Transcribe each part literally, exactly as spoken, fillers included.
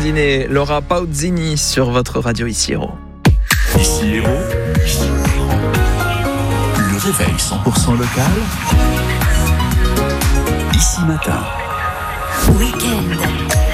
dîner. Laura Pausini sur votre radio Ici Héros. Ici Héros, le réveil cent pour cent local. Ici Matin. Week-end.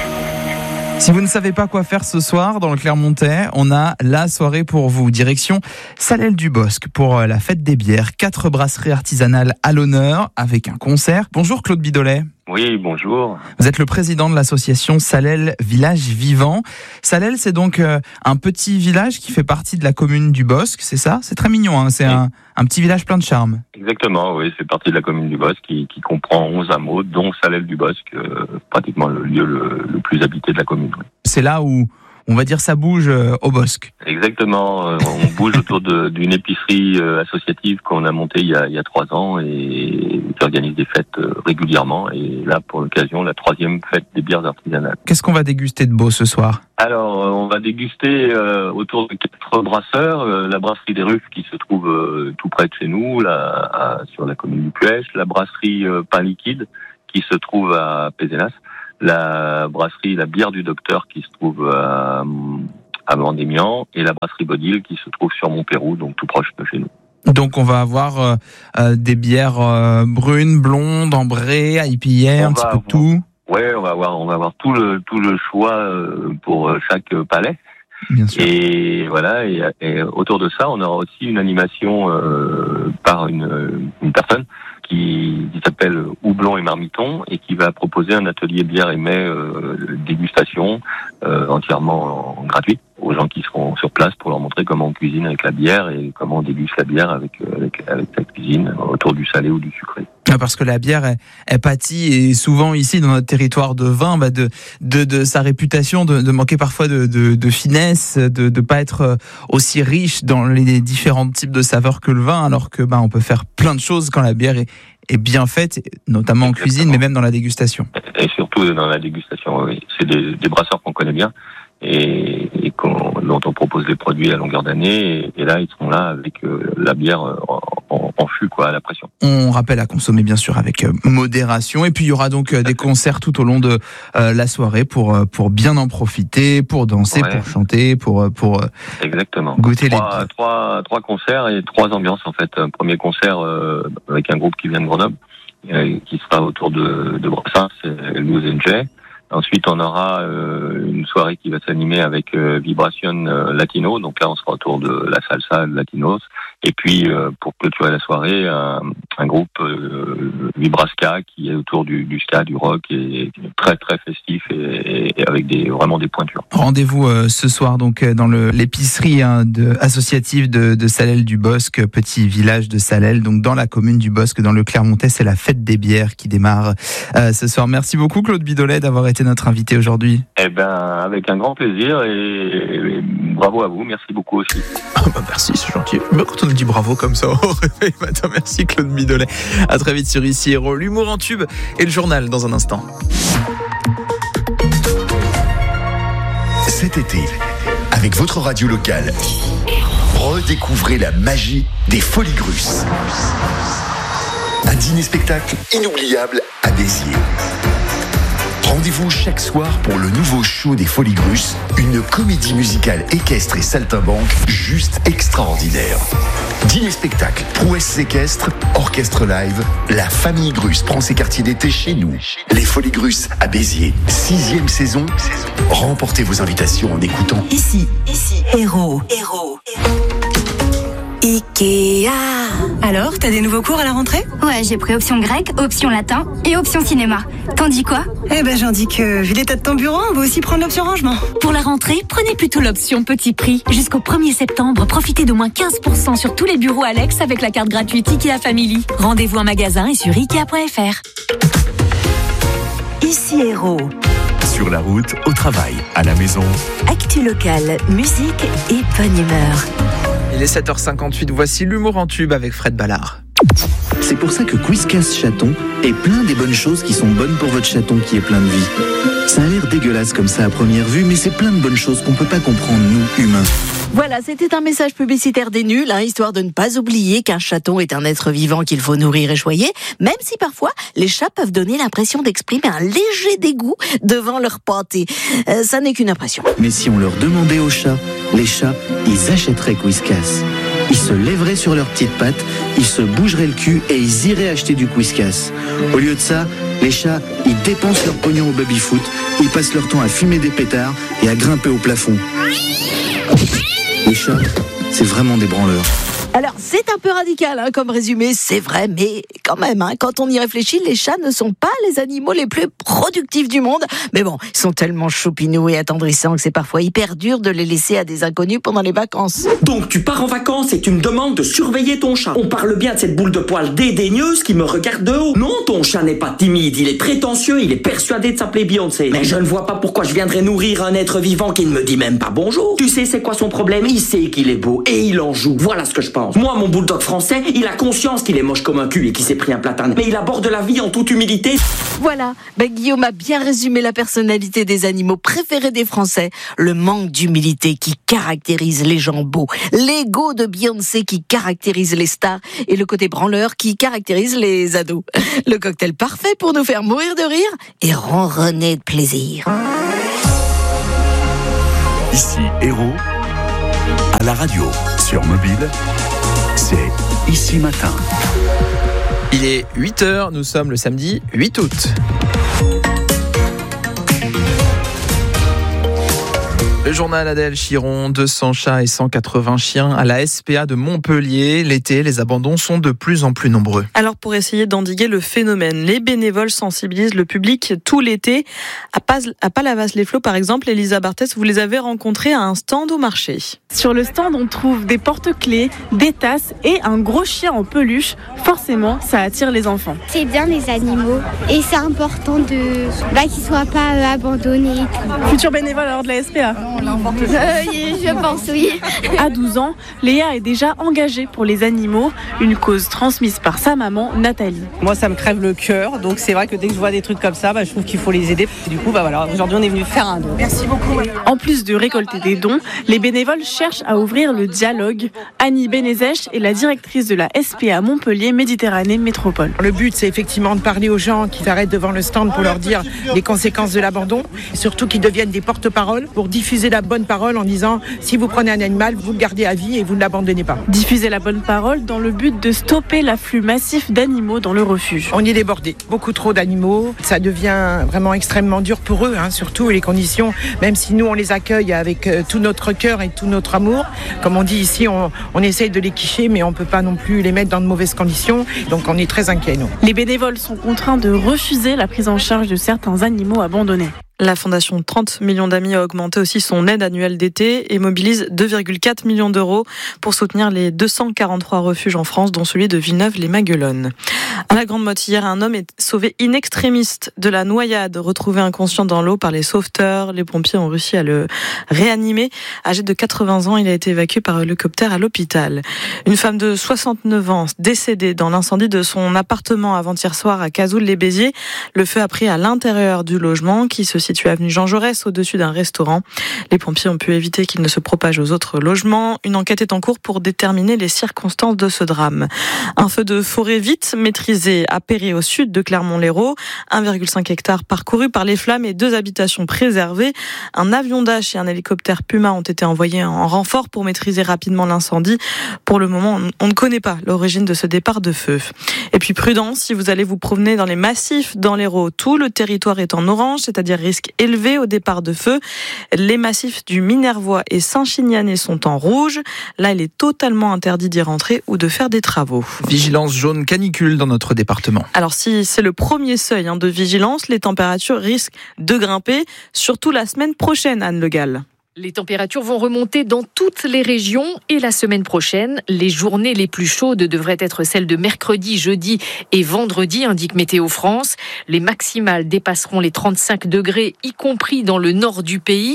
Si vous ne savez pas quoi faire ce soir dans le Clermontais, on a la soirée pour vous. Direction Salelles-du-Bosc pour la fête des bières. Quatre brasseries artisanales à l'honneur avec un concert. Bonjour Claude Bidolet. Oui, bonjour. Vous êtes le président de l'association Salelles Village Vivant. Salelles, c'est donc euh, un petit village qui fait partie de la commune du Bosc, c'est ça ? C'est très mignon, hein, c'est oui. un, un petit village plein de charme. Exactement, oui, c'est partie de la commune du Bosc qui, qui comprend onze hameaux, dont Salelles-du-Bosc, euh, pratiquement le lieu le, le plus habité de la commune. Oui. C'est là où, on va dire, ça bouge euh, au Bosc. Exactement, euh, on bouge autour de, d'une épicerie euh, associative qu'on a montée il y a, il y a trois ans et qui organise des fêtes euh, régulièrement. Et là, pour l'occasion, la troisième fête des bières artisanales. Qu'est-ce qu'on va déguster de beau ce soir ? Alors, euh, on va déguster euh, autour de quatre brasseurs, euh, la brasserie des Ruffes qui se trouve euh, tout près de chez nous, là, à, sur la commune du Puech, la brasserie euh, Pain Liquide qui se trouve à Pézenas, la brasserie La Bière du Docteur qui se trouve à, à Vendémian et la brasserie Bodil qui se trouve sur Montpérou, donc tout proche de chez nous. Donc on va avoir euh, euh, des bières euh, brunes, blondes, ambrées, I P A, un petit peu de tout. Ouais, on va avoir on va avoir tout le tout le choix euh, pour chaque palais. Bien sûr. Et voilà, et, et autour de ça, on aura aussi une animation euh, par une une personne qui, qui s'appelle Houblon et Marmiton et qui va proposer un atelier bière et mets euh, dégustation euh, entièrement gratuit aux gens qui seront sur place pour leur montrer comment on cuisine avec la bière et comment on déguste la bière avec avec, avec la cuisine autour du salé ou du sucré. Parce que la bière, elle, elle pâtit et souvent ici dans notre territoire de vin, bah de, de de sa réputation de, de manquer parfois de, de, de finesse, de de pas être aussi riche dans les différents types de saveurs que le vin, alors que bah on peut faire plein de choses quand la bière est est bien faite, notamment en Exactement. cuisine, mais même dans la dégustation. Et surtout dans la dégustation, oui. C'est des, des brasseurs qu'on connaît bien et, et qu'on, dont on propose les produits à longueur d'année. Et, et là, ils seront là avec euh, la bière en, en, en fût, quoi, à la pression. On rappelle à consommer bien sûr avec euh, modération. Et puis il y aura donc euh, des concerts tout au long de euh, la soirée pour euh, pour bien en profiter, pour danser, ouais. pour chanter, pour pour euh, exactement goûter trois, les trois trois concerts et trois ambiances en fait. Un premier concert euh, avec un groupe qui vient de Grenoble, euh, qui sera autour de de Brassens, c'est Luz and Jay. Ensuite, on aura euh, une soirée qui va s'animer avec euh, Vibration euh, Latino. Donc là, on sera autour de la salsa latinos. Et puis, euh, pour clôturer la soirée, un, un groupe euh, Vibrasca qui est autour du, du ska, du rock, et très très festif et, et avec des vraiment des pointures. Rendez-vous euh, ce soir donc dans le l'épicerie hein, de, associative de, de Salelles-du-Bosc, petit village de Salelles, donc dans la commune du Bosc, dans le Clermontais. C'est la fête des bières qui démarre euh, ce soir. Merci beaucoup Claude Bidolet d'avoir été notre invité aujourd'hui. Eh ben, avec un grand plaisir et, et, et bravo à vous. Merci beaucoup aussi. Ah bah merci, c'est gentil. Mais quand on nous dit bravo comme ça au réveil matin, merci Claude Bidolet. À très vite sur Ici Héros, l'humour en tube et le journal dans un instant. Cet été, avec votre radio locale, redécouvrez la magie des Folies Grusses. Un dîner-spectacle inoubliable à Béziers. Rendez-vous chaque soir pour le nouveau show des Folies Grusses, une comédie musicale équestre et saltimbanque juste extraordinaire. Dîner-spectacle, prouesse équestre, orchestre live, la famille Grusse prend ses quartiers d'été chez nous. Les Folies Grusses à Béziers, sixième saison. Remportez vos invitations en écoutant Ici, ici, Héros, Héros, Ikea. Alors, t'as des nouveaux cours à la rentrée ? Ouais, j'ai pris option grec, option latin et option cinéma. T'en dis quoi ? Eh ben, j'en dis que, vu l'état de ton bureau, on va aussi prendre l'option rangement. Pour la rentrée, prenez plutôt l'option petit prix. Jusqu'au premier septembre, profitez d'au moins quinze pour cent sur tous les bureaux Alex avec la carte gratuite Ikea Family. Rendez-vous en magasin et sur ikea point f r. Ici Héros. sur la route, au travail, à la maison. Actu locale, musique et bonne humeur. Il est sept heures cinquante-huit, voici l'humour en tube avec Fred Ballard. C'est pour ça que Whiskas Chaton est plein des bonnes choses qui sont bonnes pour votre chaton qui est plein de vie. Ça a l'air dégueulasse comme ça à première vue, mais c'est plein de bonnes choses qu'on peut pas comprendre, nous, humains. Voilà, c'était un message publicitaire des nuls, hein, histoire de ne pas oublier qu'un chaton est un être vivant qu'il faut nourrir et choyer, même si parfois les chats peuvent donner l'impression d'exprimer un léger dégoût devant leur pâté. Euh, ça n'est qu'une impression. Mais si on leur demandait aux chats, les chats, ils achèteraient Whiskas. Ils se lèveraient sur leurs petites pattes, ils se bougeraient le cul et ils iraient acheter du Whiskas. Au lieu de ça, les chats, ils dépensent leur pognon au baby-foot, ils passent leur temps à fumer des pétards et à grimper au plafond. Les chats, c'est vraiment des branleurs. Alors, c'est un peu radical hein, comme résumé, c'est vrai, mais quand même, hein, quand on y réfléchit, les chats ne sont pas les animaux les plus productifs du monde. Mais bon, ils sont tellement choupinous et attendrissants que c'est parfois hyper dur de les laisser à des inconnus pendant les vacances. Donc tu pars en vacances et tu me demandes de surveiller ton chat. On parle bien de cette boule de poil dédaigneuse qui me regarde de haut. Non, ton chat n'est pas timide, il est prétentieux, il est persuadé de s'appeler Beyoncé. Mais je ne vois pas pourquoi je viendrais nourrir un être vivant qui ne me dit même pas bonjour. Tu sais c'est quoi son problème? Il sait qu'il est beau et il en joue. Voilà ce que je pense. Moi, mon bulldog français, il a conscience qu'il est moche comme un cul et qu'il s'est pris un platane. Mais il aborde la vie en toute humilité. Voilà, ben Guillaume a bien résumé la personnalité des animaux préférés des Français. Le manque d'humilité qui caractérise les gens beaux. L'ego de Beyoncé qui caractérise les stars. Et le côté branleur qui caractérise les ados. Le cocktail parfait pour nous faire mourir de rire et ronronner de plaisir. Ici Héros, à la radio, sur mobile, c'est Ici Matin. Il est huit heures, nous sommes le samedi huit août. Le journal Adèle Chiron, deux cents chats et cent quatre-vingts chiens à la S P A de Montpellier. L'été, les abandons sont de plus en plus nombreux. Alors pour essayer d'endiguer le phénomène, les bénévoles sensibilisent le public tout l'été. À, Paz, à Palavas-les-Flots par exemple, Elisa Barthès, vous les avez rencontrés à un stand au marché. Sur le stand, on trouve des porte-clés, des tasses et un gros chien en peluche. Forcément, ça attire les enfants. C'est bien les animaux et c'est important de bah, qu'ils ne soient pas euh, abandonnés. Futur bénévole alors de la S P A. Euh, je pense, oui. À douze ans, Léa est déjà engagée pour les animaux, une cause transmise par sa maman, Nathalie. Moi, ça me crève le cœur, donc c'est vrai que dès que je vois des trucs comme ça, bah, je trouve qu'il faut les aider. Du coup, bah, voilà, aujourd'hui, on est venu faire un don. Merci beaucoup. En plus de récolter des dons, les bénévoles cherchent à ouvrir le dialogue. Annie Benezech est la directrice de la S P A Montpellier Méditerranée Métropole. Le but, c'est effectivement de parler aux gens qui s'arrêtent devant le stand pour leur dire les conséquences de l'abandon, et surtout qu'ils deviennent des porte-paroles pour diffuser la bonne parole en disant si vous prenez un animal, vous le gardez à vie et vous ne l'abandonnez pas. Diffuser la bonne parole dans le but de stopper l'afflux massif d'animaux dans le refuge. On y est débordé, beaucoup trop d'animaux, ça devient vraiment extrêmement dur pour eux, hein, surtout les conditions, même si nous on les accueille avec euh, tout notre cœur et tout notre amour, comme on dit ici, on, on essaye de les quicher mais on ne peut pas non plus les mettre dans de mauvaises conditions, donc on est très inquiets nous. Les bénévoles sont contraints de refuser la prise en charge de certains animaux abandonnés. La fondation trente millions d'amis a augmenté aussi son aide annuelle d'été et mobilise deux virgule quatre millions d'euros pour soutenir les deux cent quarante-trois refuges en France, dont celui de Villeneuve-les-Maguelones. À la Grande Motte, hier, un homme est sauvé in extremis de la noyade, retrouvé inconscient dans l'eau par les sauveteurs. Les pompiers ont réussi à le réanimer. Âgé de quatre-vingts ans, il a été évacué par hélicoptère à l'hôpital. Une femme de soixante-neuf ans décédée dans l'incendie de son appartement avant-hier soir à Cazoul-les-Béziers. Le feu a pris à l'intérieur du logement qui se situé avenue Jean Jaurès, au-dessus d'un restaurant. Les pompiers ont pu éviter qu'il ne se propage aux autres logements. Une enquête est en cours pour déterminer les circonstances de ce drame. Un feu de forêt vite maîtrisé à Péray, au sud de Clermont-Lérault. un virgule cinq hectares parcourus par les flammes et deux habitations préservées. Un avion Dash et un hélicoptère Puma ont été envoyés en renfort pour maîtriser rapidement l'incendie. Pour le moment, on ne connaît pas l'origine de ce départ de feu. Et puis prudence, si vous allez vous promener dans les massifs dans l'Hérault, tout le territoire est en orange, c'est-à-dire risque élevé au départ de feu. Les massifs du Minervois et Saint-Chinianais sont en rouge. Là, il est totalement interdit d'y rentrer ou de faire des travaux. Vigilance jaune canicule dans notre département. Alors si c'est le premier seuil hein, de vigilance, les températures risquent de grimper, surtout la semaine prochaine, Anne Le Gall. Les températures vont remonter dans toutes les régions et la semaine prochaine, les journées les plus chaudes devraient être celles de mercredi, jeudi et vendredi, indique Météo France. Les maximales dépasseront les trente-cinq degrés, y compris dans le nord du pays.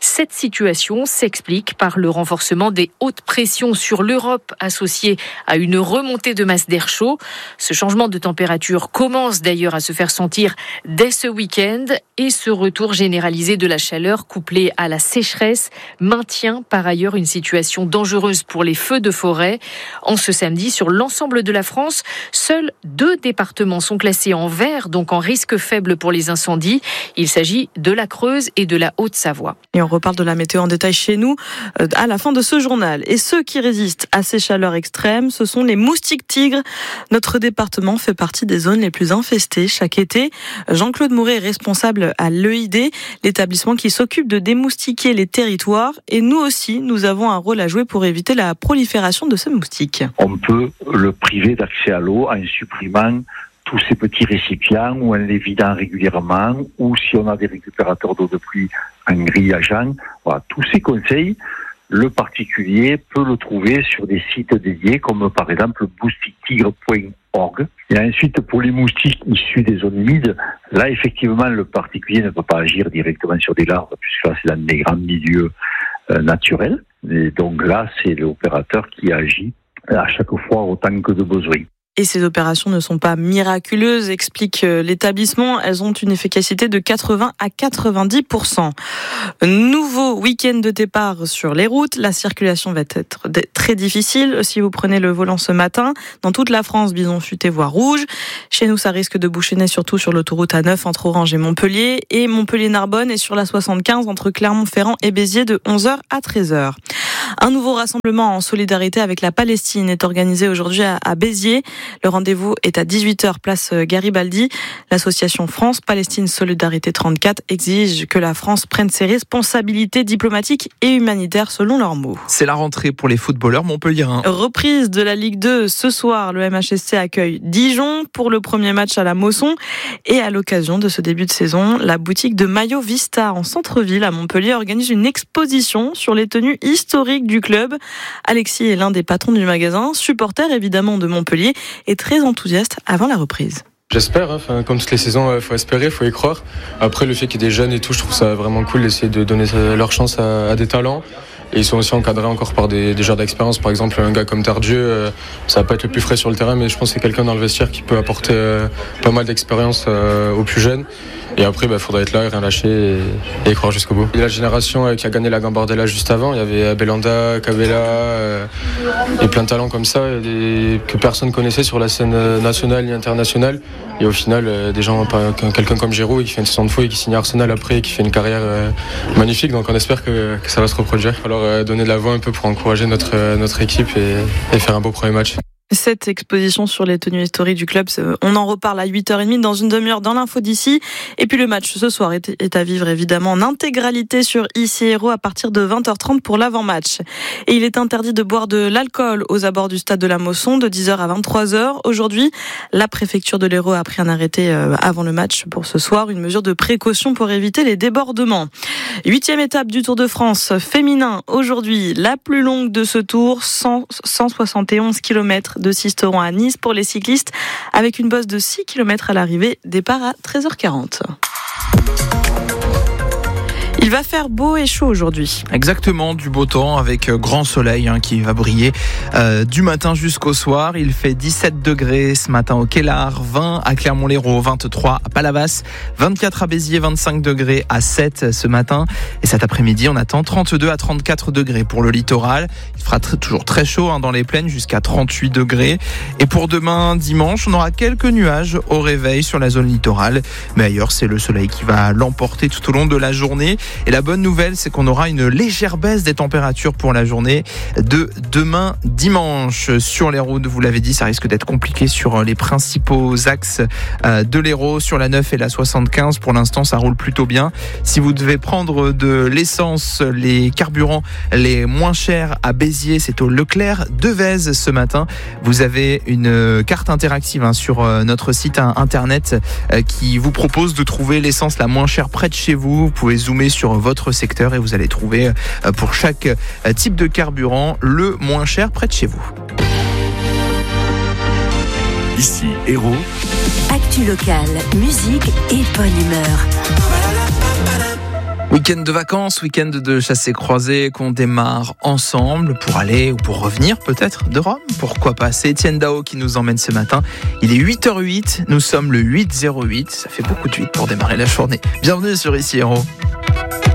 Cette situation s'explique par le renforcement des hautes pressions sur l'Europe associées à une remontée de masse d'air chaud. Ce changement de température commence d'ailleurs à se faire sentir dès ce week-end et ce retour généralisé de la chaleur couplé à la sécheresse maintient par ailleurs une situation dangereuse pour les feux de forêt. En ce samedi, sur l'ensemble de la France, seuls deux départements sont classés en vert, donc en risque faible pour les incendies. Il s'agit de la Creuse et de la Haute-Savoie. Et on reparle de la météo en détail chez nous à la fin de ce journal. Et ceux qui résistent à ces chaleurs extrêmes, ce sont les moustiques tigres. Notre département fait partie des zones les plus infestées chaque été. Jean-Claude Mouret est responsable à l'E I D, l'établissement qui s'occupe de démoustiquer les territoires. Et nous aussi, nous avons un rôle à jouer pour éviter la prolifération de ces moustiques. On peut le priver d'accès à l'eau en supprimant tous ces petits récipients ou en les vidant régulièrement, ou si on a des récupérateurs d'eau de pluie en grillageant. Voilà, tous ces conseils, le particulier peut le trouver sur des sites dédiés comme par exemple moustique tigre point org. Et ensuite, pour les moustiques issus des zones humides, là effectivement le particulier ne peut pas agir directement sur des larves puisque là c'est dans des grands milieux euh, naturels. Et donc là c'est l'opérateur qui agit à chaque fois autant que de besoin. Et ces opérations ne sont pas miraculeuses, explique l'établissement. Elles ont une efficacité de quatre-vingts à quatre-vingt-dix pour cent. Nouveau week-end de départ sur les routes. La circulation va être très difficile si vous prenez le volant ce matin. Dans toute la France, bison futé voie rouge. Chez nous, ça risque de bouchonner surtout sur l'autoroute A neuf entre Orange et Montpellier. Et Montpellier-Narbonne est sur la soixante-quinze entre Clermont-Ferrand et Béziers de onze heures à treize heures. Un nouveau rassemblement en solidarité avec la Palestine est organisé aujourd'hui à Béziers. Le rendez-vous est à dix-huit heures, place Garibaldi. L'association France-Palestine Solidarité trente-quatre exige que la France prenne ses responsabilités diplomatiques et humanitaires selon leurs mots. C'est la rentrée pour les footballeurs montpelliérains. Reprise de la Ligue deux ce soir. Le M H S C accueille Dijon pour le premier match à la Mosson. Et à l'occasion de ce début de saison, la boutique de Maillot Vista en centre-ville à Montpellier organise une exposition sur les tenues historiques du club. Alexis est l'un des patrons du magasin, supporter évidemment de Montpellier et très enthousiaste avant la reprise. J'espère, hein, enfin, comme toutes les saisons, il faut espérer, il faut y croire. Après, le fait qu'il y ait des jeunes et tout, je trouve ça vraiment cool d'essayer de donner leur chance à, à des talents. Et ils sont aussi encadrés encore par des, des joueurs d'expérience. Par exemple, un gars comme Tardieu, euh, ça va pas être le plus frais sur le terrain, mais je pense que c'est quelqu'un dans le vestiaire qui peut apporter euh, pas mal d'expérience euh, aux plus jeunes. Et après, il bah, faudra être là et rien lâcher et, et croire jusqu'au bout. Il y a la génération euh, qui a gagné la Gambardella juste avant. Il y avait Belanda, Cabella euh, et plein de talents comme ça et des, que personne connaissait sur la scène nationale et internationale. Et au final, euh, des gens, pas, quelqu'un comme Giroud, qui fait une saison de fou et qui signe Arsenal après et qui fait une carrière euh, magnifique. Donc on espère que, que ça va se reproduire. Alors euh, donner de la voix un peu pour encourager notre, euh, notre équipe et, et faire un beau premier match. Cette exposition sur les tenues historiques du club, on en reparle à huit heures trente dans une demi-heure dans l'info d'ici. Et puis le match ce soir est à vivre évidemment en intégralité sur Ici Hérault à partir de vingt heures trente pour l'avant-match. Et il est interdit de boire de l'alcool aux abords du stade de la Mosson de dix heures à vingt-trois heures. Aujourd'hui, la préfecture de l'Hérault a pris un arrêté avant le match pour ce soir, une mesure de précaution pour éviter les débordements. Huitième étape du Tour de France féminin aujourd'hui, la plus longue de ce tour, cent soixante et onze kilomètres de Sisteron à Nice pour les cyclistes, avec une bosse de six kilomètres à l'arrivée, départ à treize heures quarante. Il va faire beau et chaud aujourd'hui. Exactement, du beau temps avec grand soleil hein, qui va briller euh, du matin jusqu'au soir. Il fait dix-sept degrés ce matin au Kellar, vingt à Clermont-Lérault, vingt-trois à Palavas, vingt-quatre à Béziers, vingt-cinq degrés à Sète ce matin. Et cet après-midi, on attend trente-deux à trente-quatre degrés pour le littoral. Il fera t- toujours très chaud hein, dans les plaines jusqu'à trente-huit degrés. Et pour demain, dimanche, on aura quelques nuages au réveil sur la zone littorale. Mais ailleurs, c'est le soleil qui va l'emporter tout au long de la journée. Et la bonne nouvelle, c'est qu'on aura une légère baisse des températures pour la journée de demain dimanche. Sur les routes, vous l'avez dit, ça risque d'être compliqué sur les principaux axes de l'Hérault, sur la neuf et la soixante-quinze. Pour l'instant, ça roule plutôt bien. Si vous devez prendre de l'essence, les carburants les moins chers à Béziers, c'est au Leclerc de Vèze ce matin. Vous avez une carte interactive hein, sur notre site internet qui vous propose de trouver l'essence la moins chère près de chez vous. Vous pouvez zoomer sur votre secteur et vous allez trouver pour chaque type de carburant le moins cher près de chez vous. Ici Hérault. Actu locale, musique et bonne humeur. Week-end de vacances, week-end de chassé-croisé qu'on démarre ensemble pour aller ou pour revenir peut-être de Rome. Pourquoi pas? C'est Étienne Dao qui nous emmène ce matin. Il est huit heures huit, nous sommes le huit zéro huit. Ça fait beaucoup de huit pour démarrer la journée. Bienvenue sur Ici Héros.